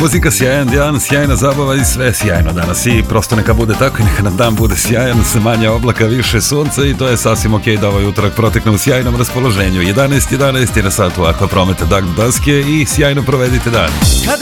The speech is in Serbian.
muzika, sjajan dan, sjajna zabava i sve sjajno danas. I prosto neka bude tako i neka nam dan bude sjajan, sve manje oblaka, više sunca i to je sasvim ok da ovaj utorak protekne u sjajnom raspoloženju. 11:11 je na satu Aqua Prometa Dag do daske i sjajno provedite dan.